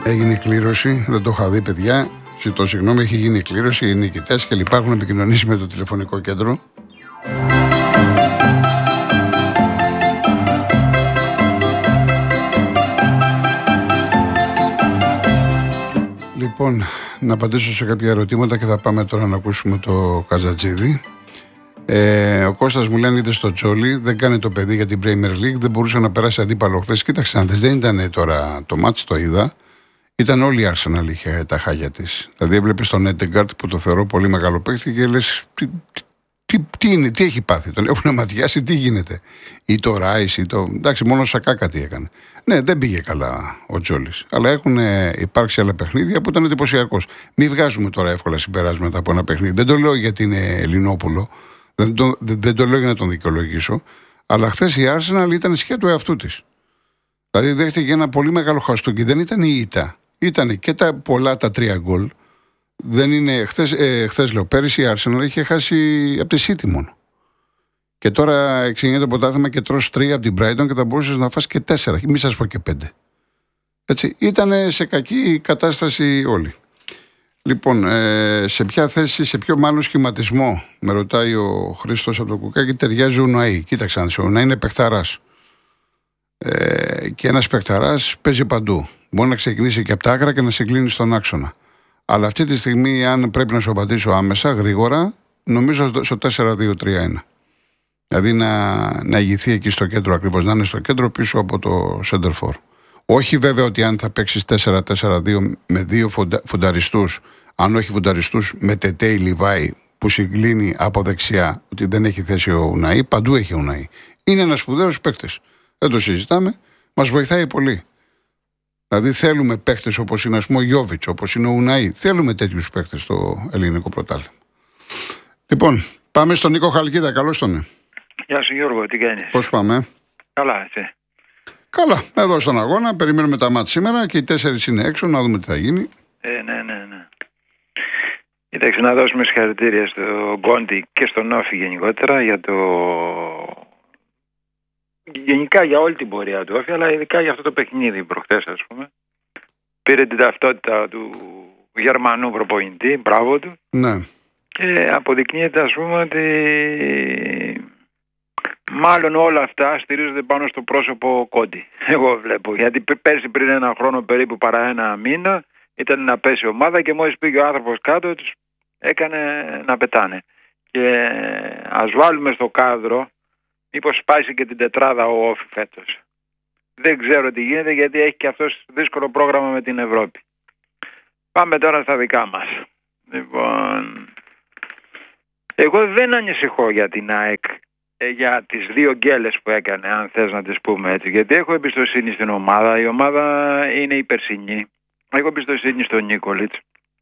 Έγινε η κλήρωση, δεν το είχα δει, παιδιά. Ζητώ συγγνώμη, έχει γίνει η κλήρωση, οι νικητές και λοιπά έχουν επικοινωνήσει με το τηλεφωνικό κέντρο. Λοιπόν, να απαντήσω σε κάποια ερωτήματα και θα πάμε τώρα να ακούσουμε το Καζατζίδη. Ο Κώστας μου λένε είδε στο Τζόλι, δεν κάνει το παιδί για την Premier League, δεν μπορούσε να περάσει αντίπαλο χθες. Κοίταξε, αν δεν ήταν τώρα το μάτς, το είδα. Ήταν όλη η Arsenal είχε τα χάγια της. Δηλαδή έβλεπε τον Έντεγκαρτ που το θεωρώ πολύ μεγάλο παίκτη και λες τι έχει πάθει, τον έχουν ματιάσει, τι γίνεται. Ή το Ράις ή το... Εντάξει, μόνο ο Σακά κάτι έκανε. Ναι, δεν πήγε καλά ο Τζόλις. Αλλά έχουν υπάρξει άλλα παιχνίδια που ήταν εντυπωσιακός. Μην βγάζουμε τώρα εύκολα συμπεράσματα από ένα παιχνίδι. Δεν το λέω γιατί είναι Ελληνόπουλο, δεν το λέω για να τον δικαιολογήσω. Αλλά χθες η Arsenal ήταν ισχύα του εαυτού της. Δηλαδή δέχτηκε ένα πολύ μεγάλο χαστούκι. Δεν ήταν η ήττα. Ήτανε και τα 3 γκολ. Δεν είναι. Χθες λέω, πέρυσι η Arsenal είχε χάσει από τη City μόνο. Και τώρα εξηγείται το πρωτάθλημα και τρως 3 από την Brighton και θα μπορούσες να φας και 4. Μην σας πω και 5. Έτσι. Ήτανε σε κακή κατάσταση όλοι. Λοιπόν, σε ποια θέση, σε ποιο μάλλον σχηματισμό, με ρωτάει ο Χρήστος από το Κουκάκι, ταιριάζει ο Ουναή. Κοίταξε, ο Ουναή είναι παιχταράς. Και ένας παιχταράς παίζει παντού. Μπορεί να ξεκινήσει και από τα άκρα και να συγκλίνει στον άξονα. Αλλά αυτή τη στιγμή, αν πρέπει να σου απαντήσω άμεσα, γρήγορα, νομίζω στο 4-2-3-1. Δηλαδή να ηγηθεί εκεί στο κέντρο ακριβώς, να είναι στο κέντρο πίσω από το center for. Όχι βέβαια ότι αν θα παίξεις 4-4-2 με 2 φουνταριστούς, αν όχι φουνταριστούς με Τετέι Λιβάη που συγκλίνει από δεξιά, ότι δεν έχει θέση ο Ουναή, παντού έχει ο Ουναή. Είναι ένας σπουδαίος παίκτης. Δεν το συζητάμε, μας βοηθάει πολύ. Δηλαδή θέλουμε παίχτες όπως είναι, ας πούμε, ο Γιώβιτς, όπως είναι ο Ουναή. Θέλουμε τέτοιους παίχτες στο ελληνικό πρωτάθλημα. Λοιπόν, πάμε στον Νίκο Χαλκίδα. Καλώς τον. Γεια σου Γιώργο, τι κάνεις? Πώς πάμε? Καλά, εσύ? Καλά, εδώ στον αγώνα. Περιμένουμε τα μάτια σήμερα και οι 4 είναι έξω, να δούμε τι θα γίνει. Ναι. Κοίταξε, να δώσουμε συγχαρητήρια στον Γκόντι και στον Όφη γενικότερα για το... Γενικά για όλη την πορεία του Όφη, αλλά ειδικά για αυτό το παιχνίδι προχθές, ας πούμε. Πήρε την ταυτότητα του Γερμανού προπονητή, μπράβο του. Ναι. Και αποδεικνύεται, ας πούμε, ότι μάλλον όλα αυτά στηρίζονται πάνω στο πρόσωπο Κόντι. Εγώ βλέπω. Γιατί πέρσι πριν ένα χρόνο περίπου παρά ένα μήνα ήταν να πέσει ομάδα και μόλις πήγε ο άνθρωπος κάτω τους έκανε να πετάνε. Και ας βάλουμε στο κάδρο μήπως σπάσει και την τετράδα ο Όφη φέτος. Δεν ξέρω τι γίνεται γιατί έχει και αυτός δύσκολο πρόγραμμα με την Ευρώπη. Πάμε τώρα στα δικά μας. Λοιπόν, εγώ δεν ανησυχώ για την ΑΕΚ, για τις 2 γκέλες που έκανε, αν θες να τις πούμε έτσι, γιατί έχω εμπιστοσύνη στην ομάδα. Η ομάδα είναι η περσινή. Έχω εμπιστοσύνη στον Νίκολιτς.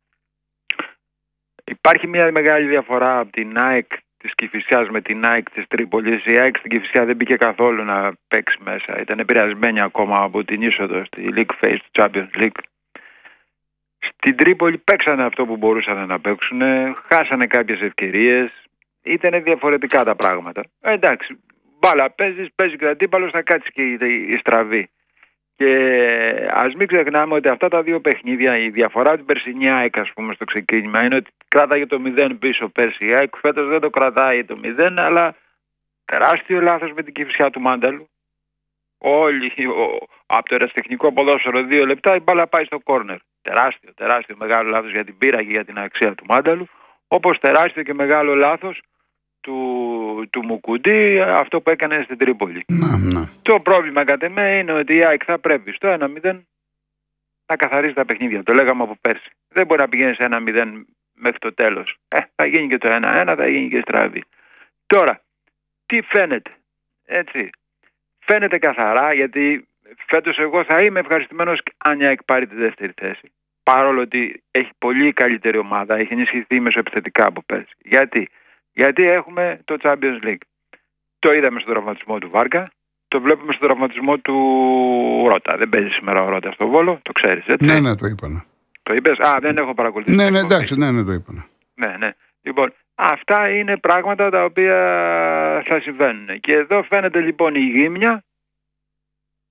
Υπάρχει μια μεγάλη διαφορά από την ΑΕΚ της Κηφισιάς με την ΑΕΚ της Τρίπολης. Η ΑΕΚ στην Κηφισιά δεν μπήκε καθόλου να παίξει μέσα. Ήταν επηρεασμένη ακόμα από την είσοδο στη League Phase του Champions League. Στην Τρίπολη παίξανε αυτό που μπορούσαν να παίξουν, χάσανε κάποιες ευκαιρίες, ήταν διαφορετικά τα πράγματα. Εντάξει, μπάλα παίζει και ο αντίπαλος, θα κάτσει και η στραβή. Και ας μην ξεχνάμε ότι αυτά τα 2 παιχνίδια, η διαφορά του περσινή ΑΕΚ, ας πούμε, στο ξεκίνημα είναι ότι κράταγε το 0 πίσω πέρσι. Η ΑΕΚ φέτος δεν το κρατάει το 0, αλλά τεράστιο λάθος με την Κηφισιά του Μάνταλου. Από το ερασιτεχνικό ποδόσφαιρο 2 λεπτά η μπάλα πάει στο κόρνερ. Τεράστιο μεγάλο λάθος για την πείρα και για την αξία του Μάνταλου. Όπως τεράστιο και μεγάλο λάθος του Μουκουντή αυτό που έκανε στην Τρίπολη. Ναι. Το πρόβλημα κατά εμέ είναι ότι η ΑΕΚ θα πρέπει στο 1-0 να καθαρίσει τα παιχνίδια. Το λέγαμε από πέρσι. Δεν μπορεί να πηγαίνει σε 1-0 μέχρι το τέλος. Θα γίνει και το 1-1, θα γίνει και στραβή. Τώρα, τι φαίνεται? Έτσι. Φαίνεται καθαρά, γιατί φέτος εγώ θα είμαι ευχαριστημένος αν η ΑΕΚ πάρει τη δεύτερη θέση. Παρόλο ότι έχει πολύ καλύτερη ομάδα, έχει ενισχυθεί μεσοεπιθετικά από πέρσι. Γιατί έχουμε το Champions League. Το είδαμε στον τραυματισμό του Βάρκα, το βλέπουμε στον τραυματισμό του Ρώτα. Δεν παίζει σήμερα ο Ρώτα στο Βόλο, το ξέρεις, έτσι? Ναι, το είπα. Το είπες? Δεν έχω παρακολουθήσει. Ναι, εντάξει, ναι, το είπα. Ναι. Λοιπόν, αυτά είναι πράγματα τα οποία θα συμβαίνουν. Και εδώ φαίνεται λοιπόν η γύμνια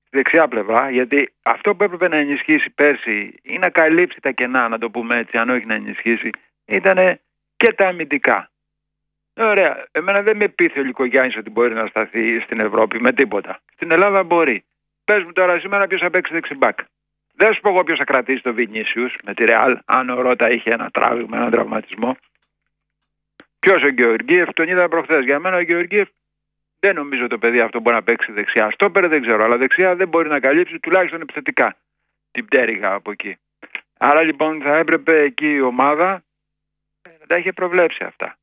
στη δεξιά πλευρά, γιατί αυτό που έπρεπε να ενισχύσει πέρσι ή να καλύψει τα κενά, να το πούμε έτσι, αν όχι να ενισχύσει, ήταν και τα αμυντικά. Ωραία. Εμένα δεν με πείθει ο Λικογιάννης ότι μπορεί να σταθεί στην Ευρώπη με τίποτα. Στην Ελλάδα μπορεί. Πες μου τώρα σήμερα ποιος θα παίξει δεξιμπάκ. Δεν σου πω εγώ ποιος θα κρατήσει το Βινίσιους με τη Ρεάλ, αν ο Ρώτα είχε ένα τράβηγμα, έναν τραυματισμό. Ποιος ο Γεωργίεφ, τον είδα προχθές. Για μένα ο Γεωργίεφ δεν νομίζω το παιδί αυτό μπορεί να παίξει δεξιά. Στόπερ δεν ξέρω, αλλά δεξιά δεν μπορεί να καλύψει τουλάχιστον επιθετικά την πτέρυγα από εκεί. Άρα λοιπόν θα έπρεπε εκεί η ομάδα να τα είχε προβλέψει αυτά.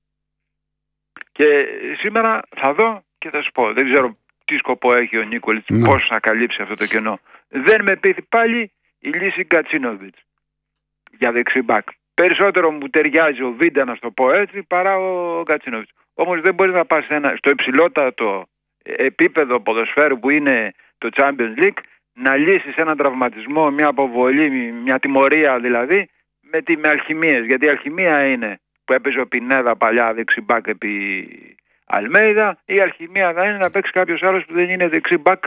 Και σήμερα θα δω και θα σου πω. Δεν ξέρω τι σκοπό έχει ο Νίκολιτς, πώς να καλύψει αυτό το κενό. Δεν με πείθει πάλι η λύση Γκατσίνοβιτς για δεξιμπάκ. Περισσότερο μου ταιριάζει ο Βίντα, να το πω έτσι, παρά ο Γκατσίνοβιτς. Όμως δεν μπορεί να πας στο υψηλότατο επίπεδο ποδοσφαίρου που είναι το Champions League να λύσεις έναν τραυματισμό, μια αποβολή, μια τιμωρία δηλαδή με αλχημίες. Γιατί η αλχημία είναι που έπαιζε ο Πινέδα παλιά δεξιμπάκ επί Αλμέιδα, η αλχημία θα είναι να παίξει κάποιος άλλος που δεν είναι δεξιμπάκ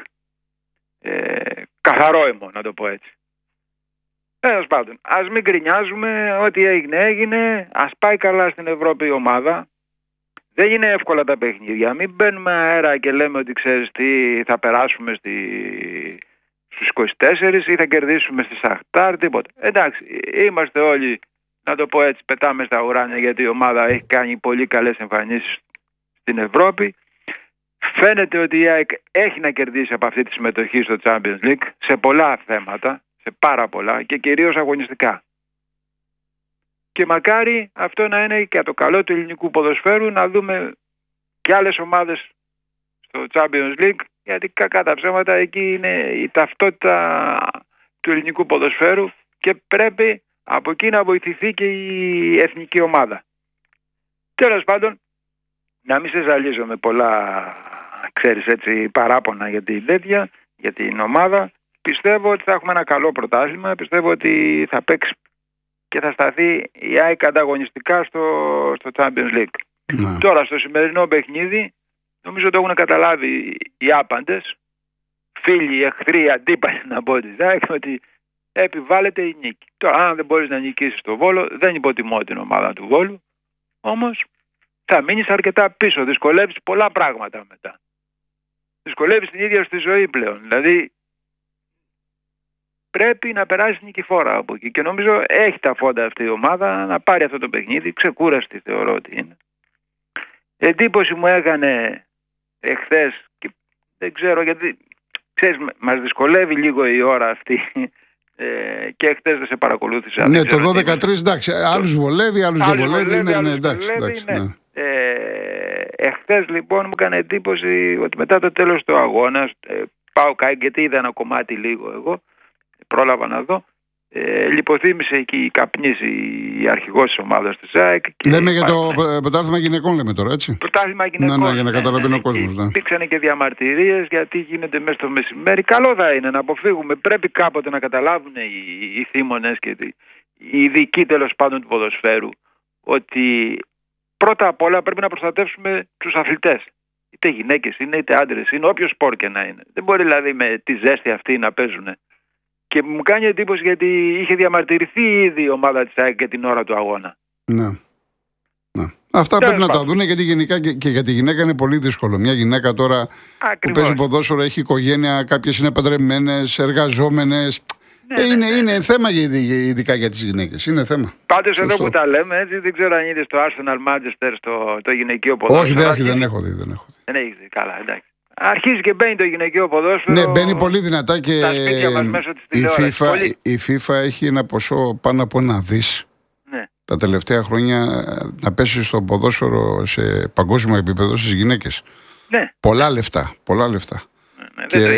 καθαρόαιμο, να το πω έτσι. Τέλος πάντων, ας μην γκρινιάζουμε, ό,τι έγινε, ας πάει καλά στην Ευρώπη η ομάδα. Δεν είναι εύκολα τα παιχνίδια. Μην μπαίνουμε αέρα και λέμε ότι ξέρεις τι, θα περάσουμε στους 24 ή θα κερδίσουμε στη Σαχτάρ, τίποτα. Εντάξει, είμαστε όλοι, να το πω έτσι, πετάμε στα ουράνια γιατί η ομάδα έχει κάνει πολύ καλές εμφανίσεις στην Ευρώπη. Φαίνεται ότι η ΑΕΚ έχει να κερδίσει από αυτή τη συμμετοχή στο Champions League σε πολλά θέματα, σε πάρα πολλά και κυρίως αγωνιστικά. Και μακάρι αυτό να είναι και το καλό του ελληνικού ποδοσφαίρου, να δούμε και άλλες ομάδες στο Champions League, γιατί κακά τα ψέματα εκεί είναι η ταυτότητα του ελληνικού ποδοσφαίρου και πρέπει από εκεί να βοηθηθεί και η εθνική ομάδα. Τέλος πάντων, να μην σε ζαλίζω με πολλά, ξέρεις έτσι, παράπονα για την τέτοια, για την ομάδα. Πιστεύω ότι θα έχουμε ένα καλό πρωτάθλημα, πιστεύω ότι θα παίξει και θα σταθεί η ΑΕΚ ανταγωνιστικά στο Champions League. Ναι. Τώρα στο σημερινό παιχνίδι νομίζω το έχουν καταλάβει οι άπαντες, φίλοι, εχθροί, αντίπαλοι να πω της ΑΕΚ, ότι επιβάλλεται η νίκη. Τώρα αν δεν μπορείς να νικήσεις το Βόλο, δεν υποτιμώ την ομάδα του Βόλου, όμως θα μείνεις αρκετά πίσω, δυσκολεύεις πολλά πράγματα μετά. Δυσκολεύεις την ίδια στη ζωή πλέον, δηλαδή πρέπει να περάσει νικηφόρα από εκεί και νομίζω έχει τα φόντα αυτή η ομάδα να πάρει αυτό το παιχνίδι, ξεκούραστη θεωρώ ότι είναι. Εντύπωση μου έκανε εχθές και δεν ξέρω γιατί, ξέρεις, μας δυσκολεύει λίγο η ώρα αυτή και εχθές δεν σε παρακολούθησα. Ναι, το 12-13 εντάξει, άλλους βολεύει, άλλους δεν βολεύει, ναι, εντάξει. Εχθές λοιπόν μου έκανε εντύπωση ότι μετά το τέλος του αγώνα, πάω γιατί είδα ένα κομμάτι λίγο εγώ, πρόλαβα να δω, λιποθύμησε εκεί η Καπνής, η αρχηγός της ομάδας της ΑΕΚ. Λέμε για το πρωτάθλημα γυναικών, λέμε τώρα, έτσι. Πρωτάθλημα γυναικών. Ναι, για να καταλαβαίνει ο κόσμος. Ναι. Υπήρξαν και διαμαρτυρίες γιατί γίνεται μέσα στο μεσημέρι. Καλό θα είναι να αποφύγουμε. Πρέπει κάποτε να καταλάβουν οι θύμονες και οι ειδικοί τέλος πάντων του ποδοσφαίρου ότι πρώτα απ' όλα πρέπει να προστατεύσουμε τους αθλητές. Είτε γυναίκες είναι, είτε άντρες είναι, όποιο σπορ και να είναι. Δεν μπορεί δηλαδή με τη ζέστη αυτή να παίζουν. Και μου κάνει εντύπωση γιατί είχε διαμαρτυρηθεί ήδη η ομάδα της ΑΕΚ και την ώρα του αγώνα. Ναι. Αυτά πρέπει να τα δουν γιατί γενικά και για τη γυναίκα είναι πολύ δύσκολο. Μια γυναίκα τώρα που παίζει ποδόσφαιρο, έχει οικογένεια, κάποιες είναι παντρεμένες, εργαζόμενες. Είναι θέμα ειδικά για τις γυναίκες. Είναι θέμα. Πάντως εδώ που τα λέμε, έτσι, δεν ξέρω αν είδες στο Arsenal Manchester το γυναικείο ποδόσφαιρο. Όχι, δεν έχω δει. Δεν έχεις δει, καλά, εντάξει. Αρχίζει και μπαίνει το γυναικείο ποδόσφαιρο. Ναι, μπαίνει πολύ δυνατά και στα σπίτια μας μέσω της τηλεόρασης. Η FIFA έχει ένα ποσό πάνω από 1 δις. Ναι. Τα τελευταία χρόνια να πέσει στο ποδόσφαιρο σε παγκόσμιο επίπεδο στις γυναίκες. Ναι. Πολλά λεφτά. Ναι, και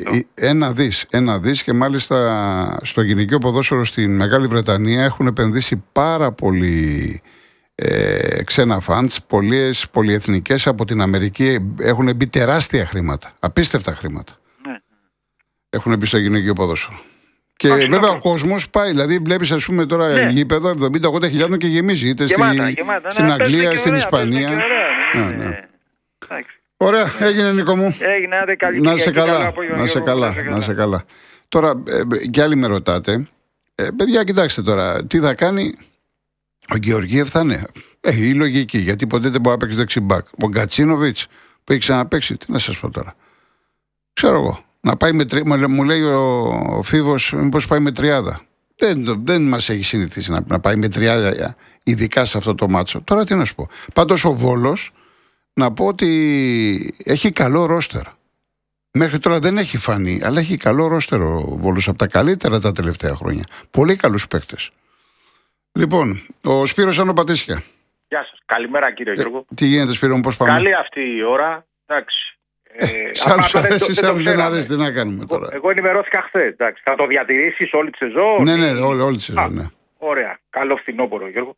1 δις και μάλιστα στο γυναικείο ποδόσφαιρο στην Μεγάλη Βρετανία έχουν επενδύσει πάρα πολύ ξένα φαντς, πολλές πολυεθνικές από την Αμερική έχουν μπει τεράστια χρήματα, απίστευτα χρήματα. Ναι. Έχουν μπει στο γυναικείο ποδόσφαιρο. Και βέβαια ο κόσμος πάει, δηλαδή βλέπεις ας πούμε τώρα γήπεδο 70-80 και γεμίζει είτε στην Αγγλία, στην Ισπανία. Ναι. Ωραία, έγινε Νίκο μου. Έγινε, άντε, καλή Να σε Κυριακή, καλά, απόγευμα, να σε Γιώργο, καλά, να σε καλά. Τώρα, κι άλλοι με ρωτάτε, παιδιά, κοιτάξτε τώρα, τι θα κάνει ο Γεωργίευ, θα είναι. Η λογική, γιατί ποτέ δεν μπορεί να παίξει δεξιμπάκ. Ο Γκατσίνοβιτς που έχει ξαναπαίξει, τι να σας πω τώρα. Ξέρω εγώ. Να πάει μου λέει ο Φίβος, μήπως πάει με τριάδα. Δεν μας έχει συνηθίσει να πάει με τριάδα, ειδικά σε αυτό το μάτσο. Τώρα τι να σου πω. Πάντως ο Βόλος, να πω ότι έχει καλό ρόστερ. Μέχρι τώρα δεν έχει φανεί, αλλά έχει καλό ρόστερ ο Βόλος, από τα καλύτερα τα τελευταία χρόνια. Πολύ καλούς παίκτες. Λοιπόν, ο Σπύρος Ανοπατήσια. Γεια σας. Καλημέρα κύριε Γιώργο. Τι γίνεται Σπύρο μου, πώς πάμε? Καλή αυτή η ώρα. Εντάξει. Σ' αρέσει, σ' δεν αρέσει, τι να κάνουμε τώρα. Εγώ ενημερώθηκα χθες. Θα το διατηρήσεις όλη τη σεζόν? Ναι, όλη τη σεζόν. Ναι. Ωραία. Καλό φθινόπωρο Γιώργο.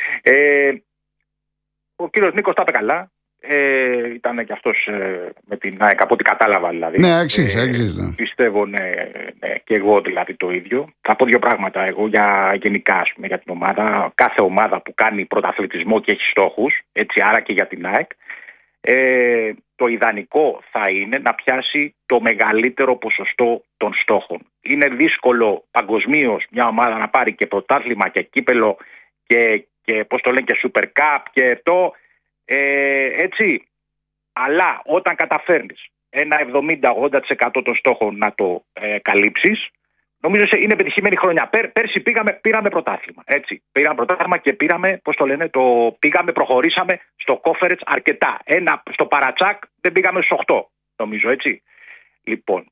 Ο κύριος Νίκος τα είπε καλά. Ήταν και αυτός με την ΑΕΚ, από ό,τι κατάλαβα δηλαδή. Ναι, εξής, ναι. Πιστεύω ναι, και εγώ δηλαδή το ίδιο. Θα πω δύο πράγματα εγώ γενικά, ας πούμε, για την ομάδα. Κάθε ομάδα που κάνει πρωταθλητισμό και έχει στόχους, έτσι, άρα και για την ΑΕΚ, το ιδανικό θα είναι να πιάσει το μεγαλύτερο ποσοστό των στόχων. Είναι δύσκολο παγκοσμίως μια ομάδα να πάρει και πρωτάθλημα και κύπελο και πώς το λένε και Super Cup και αυτό, έτσι. Αλλά όταν καταφέρνεις ένα 70-80% των στόχων να το καλύψεις, νομίζω είναι πετυχημένη χρονιά. Πέρσι πήραμε πρωτάθλημα. Έτσι. Πήραμε πρωτάθλημα και προχωρήσαμε στο Κόφερετς αρκετά. Στο Παρατσάκ δεν πήγαμε στους 8, νομίζω, έτσι. Λοιπόν,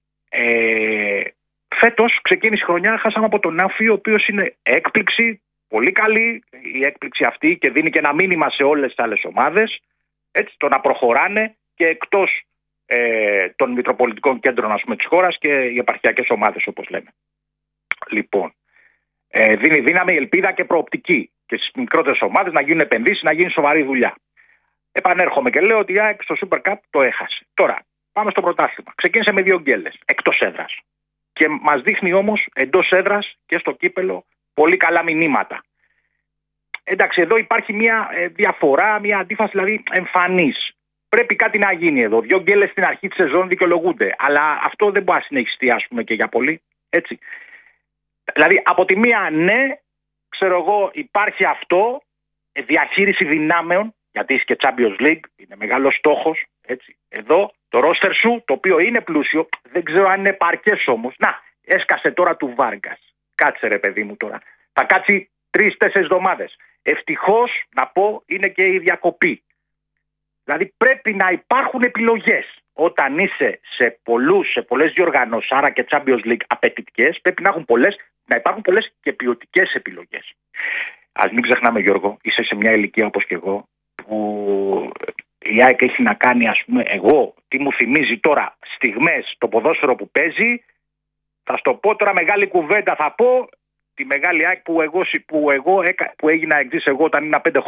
φέτος ξεκίνησε η χρονιά, χάσαμε από τον Άφη, ο οποίος είναι έκπληξη, πολύ καλή η έκπληξη αυτή και δίνει και ένα μήνυμα σε όλες τις άλλες ομάδες, έτσι, το να προχωράνε και εκτός των μητροπολιτικών κέντρων, ας πούμε, της χώρας και οι επαρχιακές ομάδες, όπως λέμε. Λοιπόν, δίνει δύναμη, ελπίδα και προοπτική και στις μικρότερες ομάδες να γίνουν επενδύσεις, να γίνει σοβαρή δουλειά. Επανέρχομαι και λέω ότι η ΑΕΚ στο Super Cup το έχασε. Τώρα, πάμε στο πρωτάθλημα. Ξεκίνησε με 2 γκέλες εκτός έδρας. Και μας δείχνει όμως εντός έδρας και στο κύπελο πολύ καλά μηνύματα. Εντάξει, εδώ υπάρχει μια διαφορά, μια αντίφαση δηλαδή εμφανής. Πρέπει κάτι να γίνει εδώ. 2 γκέλες στην αρχή της σεζόν δικαιολογούνται. Αλλά αυτό δεν μπορεί να συνεχιστεί, ας πούμε, και για πολύ. Έτσι. Δηλαδή, από τη μία, ναι, ξέρω εγώ, υπάρχει αυτό, διαχείριση δυνάμεων, γιατί είσαι και Champions League, είναι μεγάλος στόχος. Έτσι. Εδώ το ρόστερ σου, το οποίο είναι πλούσιο, δεν ξέρω αν είναι επαρκές όμως. Να, έσκασε τώρα του Βάργκας. Κάτσε ρε παιδί μου τώρα. Θα κάτσει 3-4 εβδομάδες. Ευτυχώς, να πω, είναι και η διακοπή. Δηλαδή πρέπει να υπάρχουν επιλογές. Όταν είσαι σε πολλές διοργανώσεις, άρα και Champions League απαιτητικές, πρέπει να υπάρχουν πολλές και ποιοτικές επιλογές. Ας μην ξεχνάμε, Γιώργο, είσαι σε μια ηλικία όπως και εγώ, που η ΑΕΚ έχει να κάνει, ας πούμε, εγώ, τι μου θυμίζει τώρα, στιγμές το ποδόσφαιρο που παίζει, θα στο πω τώρα, μεγάλη κουβέντα θα πω, τη μεγάλη ΑΕΚ που έγινα εξής εγώ όταν ήμουν 5 χρόνια.